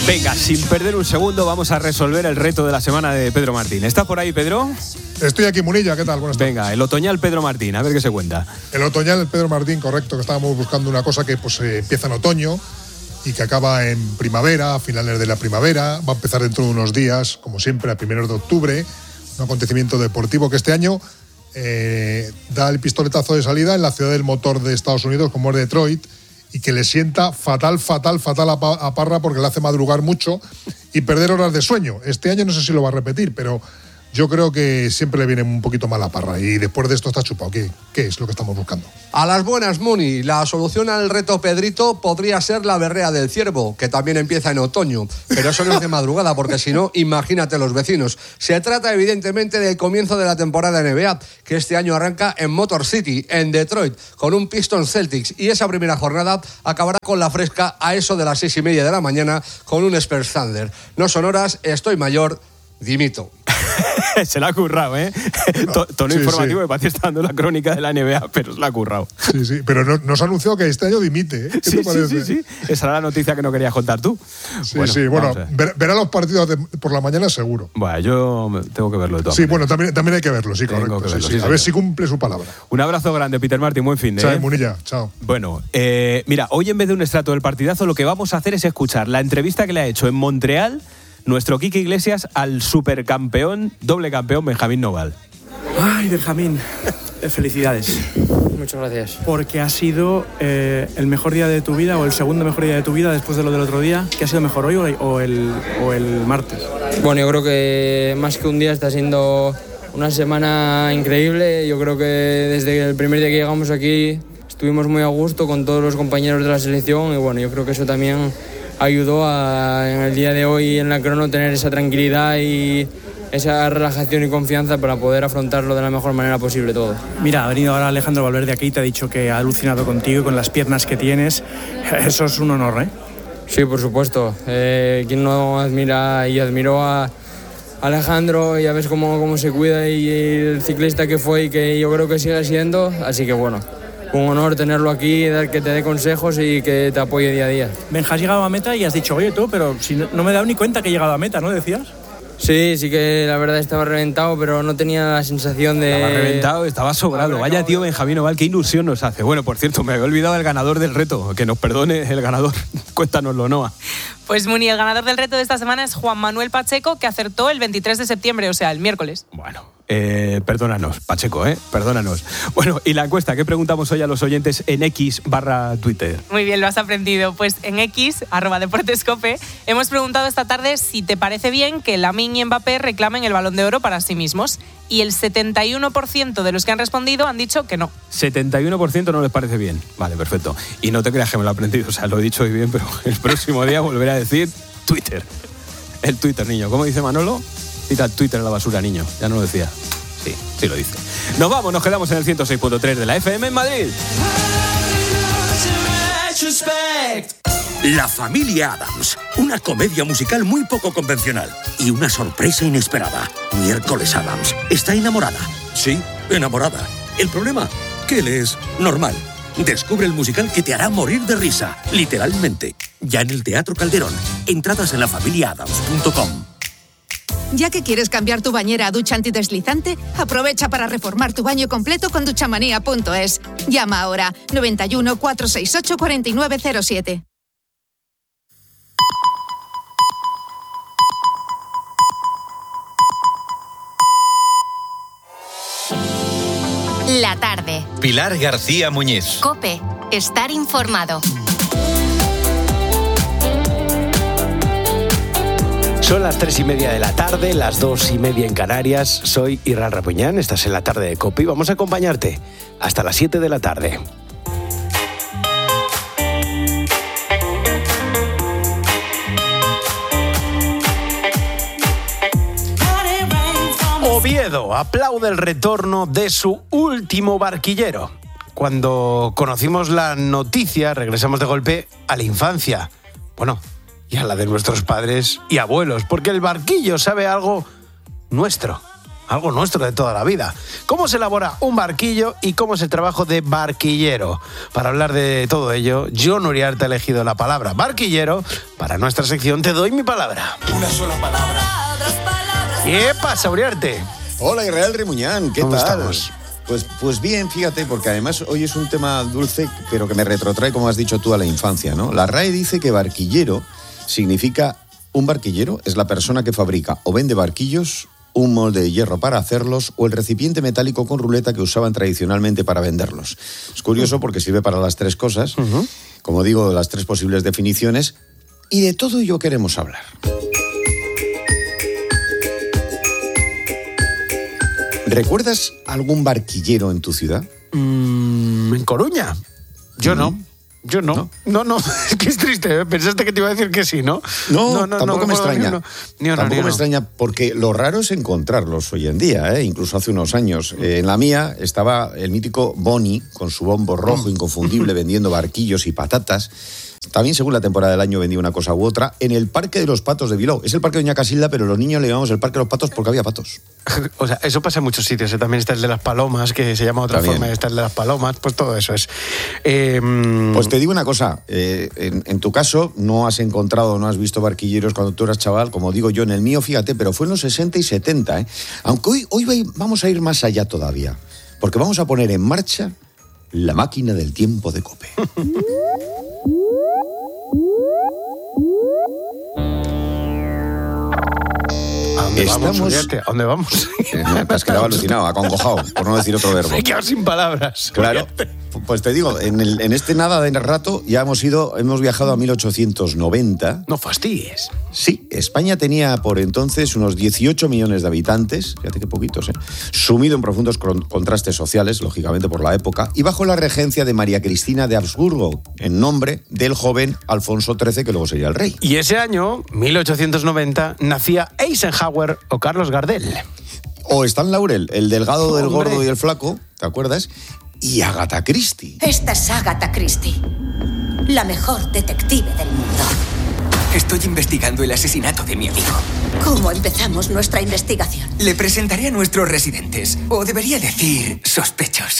Venga, sin perder un segundo, vamos a resolver el reto de la semana de Pedro Martín. ¿Está por ahí, Pedro? Estoy aquí, Munilla, ¿qué tal? Buenas tardes. Venga, el otoñal Pedro Martín, a ver qué se cuenta. El otoñal Pedro Martín, correcto, que estábamos buscando una cosa que pues empieza en otoño y que acaba en primavera, a finales de la primavera, va a empezar dentro de unos días, como siempre, a primeros de octubre, un acontecimiento deportivo que este año da el pistoletazo de salida en la ciudad del motor de Estados Unidos, como es Detroit, y que le sienta fatal a Parra porque le hace madrugar mucho y perder horas de sueño. Este año no sé si lo va a repetir, pero yo creo que siempre le viene un poquito mal a Parra y después de esto está chupado. ¿Qué es lo que estamos buscando? A las buenas, Muni. La solución al reto Pedrito podría ser la berrea del ciervo, que también empieza en otoño, pero eso no es de madrugada, porque si no, imagínate los vecinos. Se trata evidentemente del comienzo de la temporada NBA, que este año arranca en Motor City, en Detroit, con un Pistons Celtics, y esa primera jornada acabará con la fresca a eso de las 6:30 de la mañana con un Spurs Thunder. No son horas, estoy mayor, dimito. Se la ha currado, ¿eh? Tono informativo, me parece está dando la crónica de la NBA, pero se la ha currado. Sí, pero nos ha anunciado que este año dimite, ¿eh? ¿Qué te parece? Sí. Esa era la noticia que no querías contar tú. Bueno, verá los partidos por la mañana seguro. Bueno, yo tengo que verlo de todas maneras. Bueno, también hay que verlo, sí, correcto. Sí. A ver si cumple su palabra. Un abrazo grande, Peter Martín, buen fin de semana. Chao, Munilla, chao. Bueno, mira, hoy en vez de un extracto del partidazo, lo que vamos a hacer es escuchar la entrevista que le ha hecho en Montreal nuestro Quique Iglesias al supercampeón, doble campeón Benjamín Noval. Ay, Benjamín, felicidades. Muchas gracias. Porque ha sido el mejor día de tu vida o el segundo mejor día de tu vida después de lo del otro día. ¿Qué ha sido mejor, hoy o el martes? Bueno, yo creo que más que un día está siendo una semana increíble. Yo creo que desde el primer día que llegamos aquí estuvimos muy a gusto con todos los compañeros de la selección y bueno, yo creo que eso también ayudó en el día de hoy en la crono tener esa tranquilidad y esa relajación y confianza para poder afrontarlo de la mejor manera posible todo. Mira, ha venido ahora Alejandro Valverde aquí y te ha dicho que ha alucinado contigo y con las piernas que tienes. Eso es un honor, ¿eh? Sí, por supuesto. Quien no admira y admiró a Alejandro, ya ves cómo se cuida y el ciclista que fue y que yo creo que sigue siendo, así que bueno. Un honor tenerlo aquí, que te dé consejos y que te apoye día a día. Benja, has llegado a meta y has dicho, oye tú, pero si no me he dado ni cuenta que he llegado a meta, ¿no decías? Sí que la verdad estaba reventado, pero no tenía la sensación de... Estaba reventado, estaba sobrado. Vaya tío Benjamín Noval, qué ilusión nos hace. Bueno, por cierto, me había olvidado el ganador del reto. Que nos perdone el ganador. Cuéntanoslo, Noa. Pues Muni, el ganador del reto de esta semana es Juan Manuel Pacheco, que acertó el 23 de septiembre, o sea, el miércoles. Bueno, perdónanos, Pacheco, perdónanos. Bueno, y la encuesta, ¿qué preguntamos hoy a los oyentes en X/Twitter? Muy bien, lo has aprendido. Pues en X, @deportescope, hemos preguntado esta tarde si te parece bien que Lamine y Mbappé reclamen el Balón de Oro para sí mismos. Y el 71% de los que han respondido han dicho que no. 71% no les parece bien. Vale, perfecto. Y no te creas que me lo he aprendido, o sea, lo he dicho hoy bien, pero el próximo día volveré a decir Twitter. El Twitter, niño. ¿Cómo dice Manolo? Tira Twitter a la basura, niño. Ya no lo decía. Sí lo dice. Nos vamos, nos quedamos en el 106.3 de la FM en Madrid. La familia Addams, una comedia musical muy poco convencional y una sorpresa inesperada. Miércoles Addams está enamorada. Sí, enamorada. El problema, que él es normal. Descubre el musical que te hará morir de risa, literalmente. Ya en el Teatro Calderón. Entradas en lafamiliaadams.com. Ya que quieres cambiar tu bañera a ducha antideslizante, aprovecha para reformar tu baño completo con duchamanía.es. Llama ahora 91 468 4907. La tarde. Pilar García Muñiz. COPE. Estar informado. Son las 3:30 de la tarde, las 2:30 en Canarias. Soy Irán Rapuñán, estás en la tarde de COPE y vamos a acompañarte hasta las 7 de la tarde. Oviedo aplaude el retorno de su último barquillero. Cuando conocimos la noticia, regresamos de golpe a la infancia. Bueno, y a la de nuestros padres y abuelos, porque el barquillo sabe algo nuestro. algo nuestro de toda la vida. ¿Cómo se elabora un barquillo y cómo es el trabajo de barquillero? Para hablar de todo ello, Jon Uriarte ha elegido la palabra barquillero. Para nuestra sección Te doy mi palabra. Una sola palabra. ¿Qué pasa, Uriarte? Hola, Israel Remuñán, ¿qué ¿Cómo tal? estamos? Pues bien, fíjate, porque además hoy es un tema dulce, pero que me retrotrae, como has dicho tú, a la infancia, ¿no? La RAE dice que barquillero significa... Un barquillero es la persona que fabrica o vende barquillos, un molde de hierro para hacerlos o el recipiente metálico con ruleta que usaban tradicionalmente para venderlos. Es curioso porque sirve para las tres cosas, como digo, las tres posibles definiciones, y de todo ello queremos hablar. ¿Recuerdas algún barquillero en tu ciudad? En Coruña. Yo no. No, es que es triste, ¿eh? Pensaste que te iba a decir que sí, ¿no? No, tampoco me extraña. Tampoco me extraña porque lo raro es encontrarlos hoy en día, incluso hace unos años. En la mía estaba el mítico Boni, con su bombo rojo inconfundible, vendiendo barquillos y patatas. También, según la temporada del año, vendía una cosa u otra en el Parque de los Patos de Bilbao. Es el Parque de Doña Casilda, pero los niños le llamamos el Parque de los Patos porque había patos. O sea, eso pasa en muchos sitios. También está el de las palomas, que se llama de otra forma, está el de las palomas, pues todo eso es. Pues te digo una cosa, en tu caso no has encontrado, no has visto barquilleros cuando tú eras chaval, como digo yo, en el mío, fíjate, pero fue en los 60 y 70, ¿eh? Aunque hoy vamos a ir más allá todavía, porque vamos a poner en marcha la máquina del tiempo de COPE. ¿A dónde vamos? Te has quedado alucinado, acongojado, por no decir otro verbo. Me he quedado sin palabras. Claro. Pues te digo, en este nada de rato ya hemos viajado a 1890. No fastidies. Sí, España tenía por entonces unos 18 millones de habitantes, fíjate qué poquitos, sumido en profundos contrastes sociales, lógicamente por la época, y bajo la regencia de María Cristina de Habsburgo, en nombre del joven Alfonso XIII, que luego sería el rey. Y ese año, 1890, nacía Eisenhower o Carlos Gardel. O Stan Laurel, el delgado del gordo y el flaco, ¿te acuerdas? Y Agatha Christie. Esta es Agatha Christie, la mejor detective del mundo. Estoy investigando el asesinato de mi amigo. ¿Cómo empezamos nuestra investigación? Le presentaré a nuestros residentes, o debería decir, sospechosos.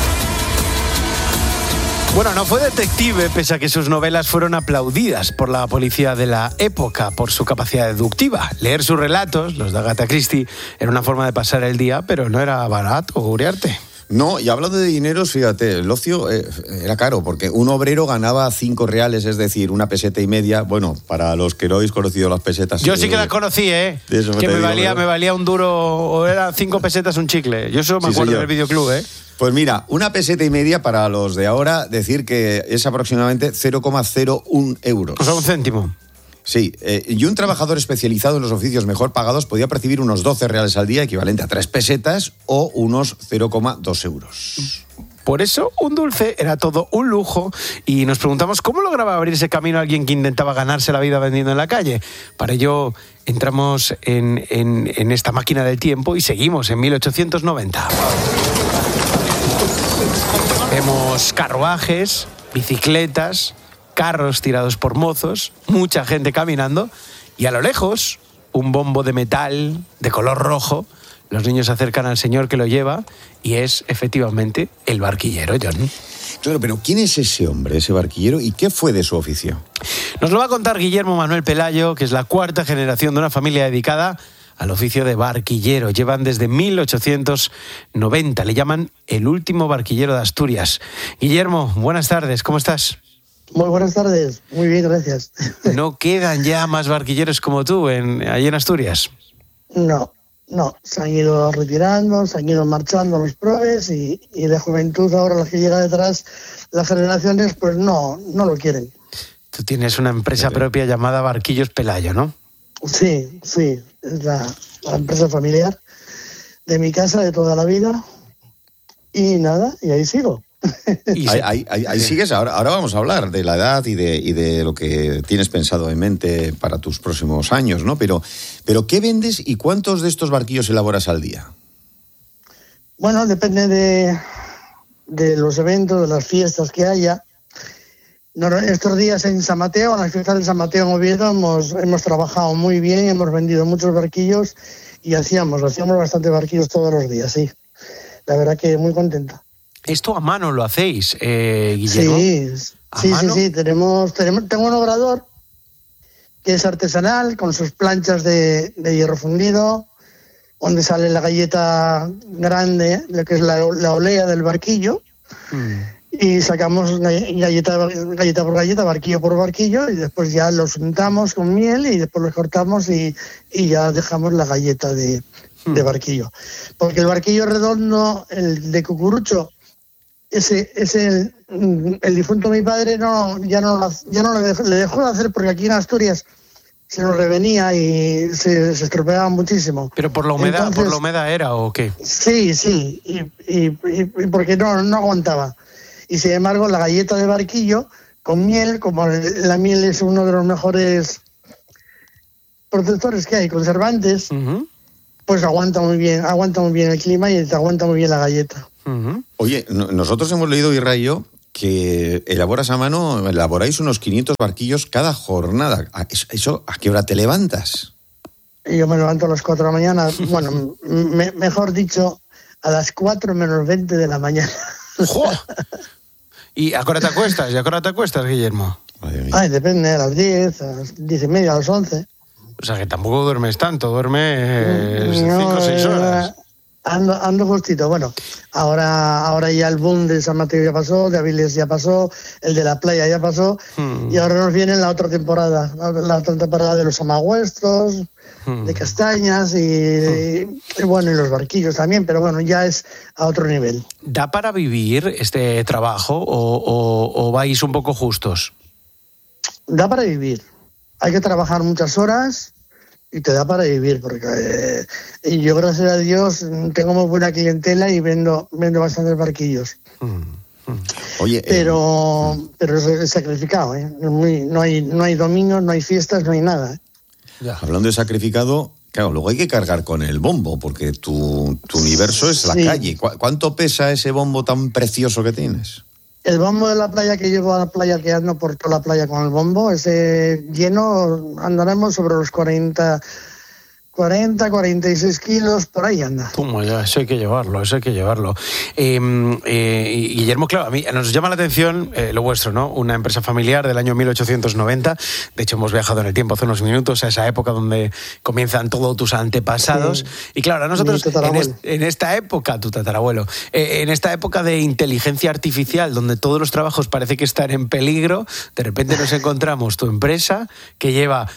Bueno, no fue detective, pese a que sus novelas fueron aplaudidas por la policía de la época por su capacidad deductiva. Leer sus relatos, los de Agatha Christie, era una forma de pasar el día, pero no era barato, Uriarte. No, y hablando de dineros, fíjate, el ocio era caro, porque un obrero ganaba 5 reales, es decir, 1,5 pesetas. Bueno, para los que no habéis conocido las pesetas. Yo sí que las conocí, que me valía un duro, o era 5 pesetas un chicle. Yo eso me acuerdo del videoclub, Pues mira, 1,5 pesetas para los de ahora, decir que es aproximadamente 0,01 euros. O sea, un céntimo. Sí, y un trabajador especializado en los oficios mejor pagados podía percibir unos 12 reales al día, equivalente a 3 pesetas, o unos 0,2 euros. Por eso, un dulce era todo un lujo, y nos preguntamos cómo lograba abrirse camino a alguien que intentaba ganarse la vida vendiendo en la calle. Para ello, entramos en esta máquina del tiempo y seguimos en 1890. Vemos carruajes, bicicletas, carros tirados por mozos, mucha gente caminando, y a lo lejos, un bombo de metal de color rojo. Los niños se acercan al señor que lo lleva y es efectivamente el barquillero, Jon. Claro, pero ¿quién es ese hombre, ese barquillero, y qué fue de su oficio? Nos lo va a contar Guillermo Manuel Pelayo, que es la 4ª generación de una familia dedicada al oficio de barquillero. Llevan desde 1890, le llaman el último barquillero de Asturias. Guillermo, buenas tardes, ¿cómo estás? Muy buenas tardes, muy bien, gracias. ¿No quedan ya más barquilleros como tú allí en Asturias? No, se han ido retirando, se han ido marchando los probes y de juventud ahora la que llega detrás, las generaciones pues no lo quieren. Tú tienes una empresa propia llamada Barquillos Pelayo, ¿no? Sí, es la empresa familiar de mi casa de toda la vida y nada, y ahí sigo. Ahí sigues. Ahora vamos a hablar de la edad y de lo que tienes pensado en mente para tus próximos años, ¿no? Pero ¿qué vendes y cuántos de estos barquillos elaboras al día? Bueno, depende de los eventos, de las fiestas que haya. Estos días en San Mateo, en las fiestas de San Mateo en Oviedo, hemos trabajado muy bien, hemos vendido muchos barquillos y hacíamos bastante barquillos todos los días, sí. La verdad que muy contenta. ¿Esto a mano lo hacéis, Guillermo? Sí. Tengo un obrador que es artesanal, con sus planchas de hierro fundido, donde sale la galleta grande, lo que es la olea del barquillo. Y sacamos galleta por galleta, barquillo por barquillo, y después ya los untamos con miel y después los cortamos y ya dejamos la galleta de barquillo. Porque el barquillo redondo, el de cucurucho, el difunto mi padre ya no le dejó de hacer, porque aquí en Asturias se nos revenía y se estropeaba muchísimo. ¿Pero por la humedad? Entonces, ¿por la humedad era o qué? Sí, y porque no aguantaba. Y sin embargo, la galleta de barquillo con miel, como la miel es uno de los mejores protectores que hay, conservantes, pues aguanta muy bien el clima y te aguanta muy bien la galleta. Oye, nosotros hemos leído, Irra y yo, que elaboráis unos 500 barquillos cada jornada. ¿Eso a qué hora te levantas? Yo me levanto a las 4 de la mañana, bueno, mejor dicho, a las 4 menos 20 de la mañana. ¿Y a qué hora te acuestas, Guillermo? Ay, depende, a las 10, a las 10 y media, a las 11. O sea, que tampoco duermes tanto, duermes 5 o 6 horas. Ando justito. Bueno, ahora ya el boom de San Mateo ya pasó, de Avilés ya pasó, el de la playa ya pasó, y ahora nos viene la otra temporada de los amagüestos, de castañas y bueno, y los barquillos también, pero bueno, ya es a otro nivel. ¿Da para vivir este trabajo o vais un poco justos? Da para vivir. Hay que trabajar muchas horas y te da para vivir, porque yo, gracias a Dios, tengo muy buena clientela y vendo bastantes barquillos. Oye, pero es sacrificado, ¿eh? No hay domingos, no hay fiestas, no hay nada. Hablando de sacrificado, claro, luego hay que cargar con el bombo, porque tu universo es la calle. ¿Cuánto pesa ese bombo tan precioso que tienes? El bombo de la playa, que llevo a la playa, que ando por toda la playa con el bombo, ese lleno andaremos sobre los 46 kilos, por ahí anda. Ya, eso hay que llevarlo. Guillermo, claro, a mí nos llama la atención lo vuestro, ¿no? Una empresa familiar del año 1890. De hecho, hemos viajado en el tiempo hace unos minutos a esa época donde comienzan todos tus antepasados. Sí. Y claro, a nosotros en esta época, tu tatarabuelo, en esta época de inteligencia artificial, donde todos los trabajos parece que están en peligro, de repente nos encontramos tu empresa que lleva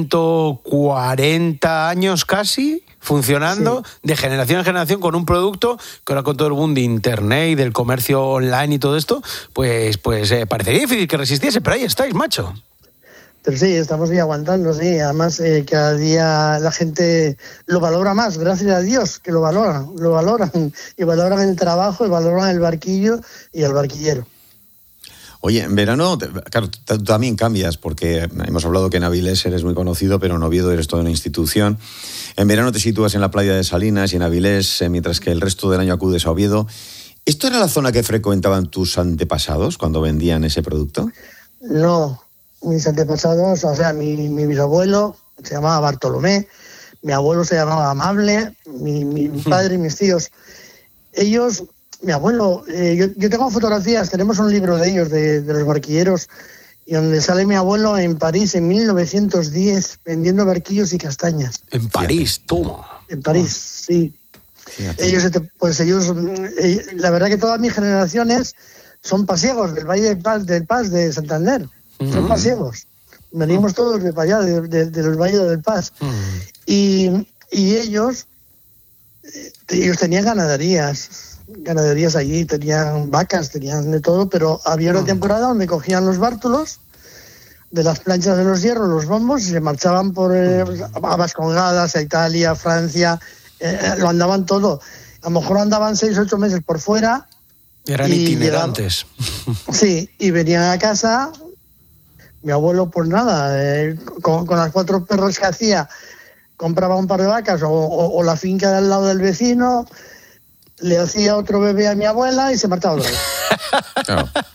140 años casi funcionando, de generación en generación, con un producto que ahora, con todo el boom de internet y del comercio online y todo esto, pues parecería difícil que resistiese, pero ahí estáis, macho. Pero sí, estamos ahí aguantando, sí. Además, cada día la gente lo valora más, gracias a Dios que lo valoran y valoran el trabajo y valoran el barquillo y el barquillero. Oye, en verano, claro, tú también cambias, porque hemos hablado que en Avilés eres muy conocido, pero en Oviedo eres toda una institución. En verano te sitúas en la playa de Salinas y en Avilés, mientras que el resto del año acudes a Oviedo. ¿Esto era la zona que frecuentaban tus antepasados cuando vendían ese producto? No, mis antepasados, o sea, mi bisabuelo se llamaba Bartolomé, mi abuelo se llamaba Amable, mi padre y mis tíos. Ellos... Mi abuelo, yo tengo fotografías, tenemos un libro de ellos, de los barquilleros, y donde sale mi abuelo en París en 1910 vendiendo barquillos y castañas. En París, toma. En París, sí. Ellos, la verdad que todas mis generaciones son pasiegos del Valle del Paz de Santander. Son pasiegos. Venimos todos de para allá, de los valles del Paz. Y ellos tenían ganaderías allí, tenían vacas, tenían de todo, pero había una temporada donde cogían los bártulos de las planchas de los hierros, los bombos, y se marchaban por a Vascongadas, a Italia, a Francia, lo andaban todo. A lo mejor andaban 6 o 8 meses por fuera. Eran itinerantes. Sí, y venían a casa, mi abuelo, pues nada, con las 4 perros que hacía, compraba un par de vacas o la finca de al lado del vecino, le hacía otro bebé a mi abuela y se marchaba otra vez. Claro.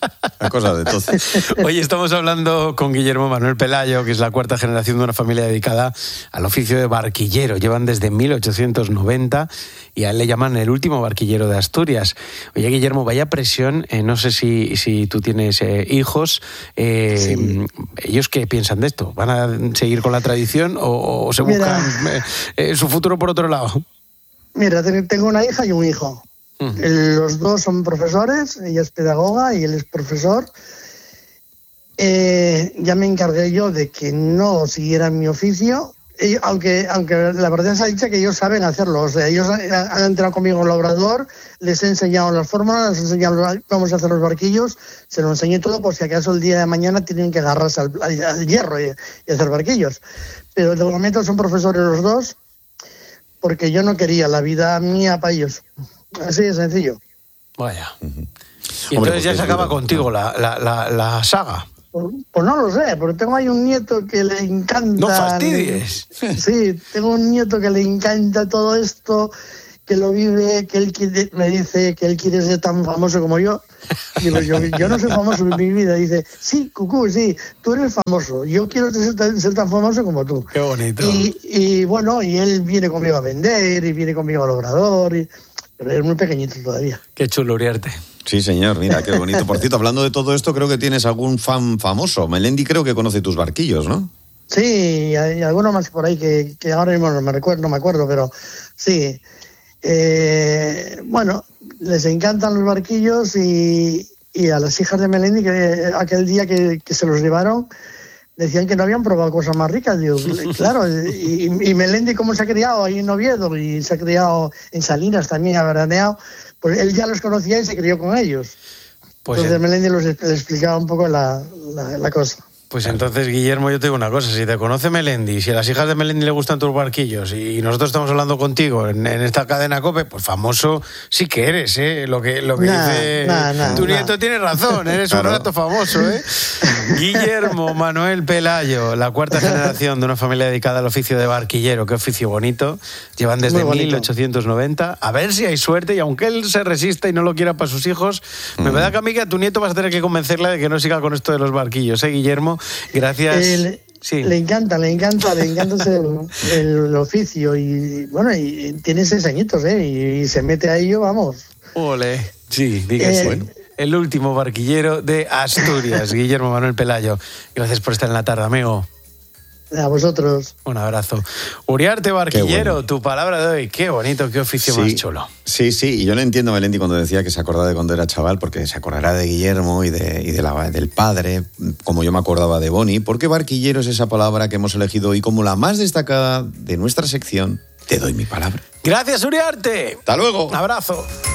una cosa de todo. Hoy estamos hablando con Guillermo Manuel Pelayo, que es la cuarta generación de una familia dedicada al oficio de barquillero. Llevan desde 1890 y a él le llaman el último barquillero de Asturias. Oye, Guillermo, vaya presión. No sé si tú tienes hijos. Sí. ¿Ellos qué piensan de esto? ¿Van a seguir con la tradición o se buscan su futuro por otro lado? Mira, tengo una hija y un hijo. Los dos son profesores, ella es pedagoga y él es profesor. Ya me encargué yo de que no siguieran mi oficio, aunque la verdad se ha dicho que ellos saben hacerlo. O sea, ellos han entrado conmigo en el obrador, les he enseñado las fórmulas, les he enseñado cómo se hacen los barquillos, se lo enseñé todo por si acaso el día de mañana tienen que agarrarse al hierro y hacer barquillos. Pero de momento son profesores los dos, porque yo no quería la vida mía para ellos. Así de sencillo. Vaya. Y entonces ya se acaba contigo la saga. Pues no lo sé, porque tengo ahí un nieto que le encanta... ¡No fastidies! Sí, tengo un nieto que le encanta todo esto, que lo vive, que él me dice que él quiere ser tan famoso como yo. Digo, yo no soy famoso en mi vida. Dice, sí, Cucú, sí, tú eres famoso. Yo quiero ser tan famoso como tú. Qué bonito. Y bueno, y él viene conmigo a vender, y viene conmigo al obrador, pero es muy pequeñito todavía. Qué chulo, Uriarte. Sí, señor, mira, qué bonito. Por cierto, hablando de todo esto, creo que tienes algún fan famoso. Melendi creo que conoce tus barquillos, ¿no? Sí, hay alguno más por ahí que ahora mismo no me acuerdo, pero sí. Bueno, les encantan los barquillos y a las hijas de Melendi, que aquel día que se los llevaron, decían que no habían probado cosas más ricas. Digo, claro, y Melendi, como se ha criado ahí en Oviedo y se ha criado en Salinas también, ha veraneado, pues él ya los conocía y se crió con ellos. Pues entonces Melendi les explicaba un poco la cosa. Pues entonces, Guillermo, yo te digo una cosa, si te conoce Melendi, si a las hijas de Melendi le gustan tus barquillos y nosotros estamos hablando contigo en esta cadena COPE, pues famoso sí que eres, ¿eh? Lo que dice tu nieto tiene razón, eres un rato famoso, ¿eh? Guillermo Manuel Pelayo, la cuarta generación de una familia dedicada al oficio de barquillero, qué oficio bonito, llevan desde 1890, a ver si hay suerte y aunque él se resista y no lo quiera para sus hijos, me da que a mí que a tu nieto vas a tener que convencerle de que no siga con esto de los barquillos, Guillermo. Gracias. Le encanta el oficio y bueno, y tiene 6 añitos, y se mete a ello, vamos. Ole. Sí, dígase. Bueno. El último barquillero de Asturias, Guillermo Manuel Pelayo. Gracias por estar en la tarde, amigo. A vosotros. Un abrazo. Uriarte Barquillero, bueno. Tu palabra de hoy. Qué bonito, qué oficio más chulo. Sí, y yo le entiendo a Melendi cuando decía que se acordaba de cuando era chaval, porque se acordará de Guillermo y del padre, como yo me acordaba de Boni, porque barquillero es esa palabra que hemos elegido hoy como la más destacada de nuestra sección. Te doy mi palabra. Gracias, Uriarte. Hasta luego. Un abrazo.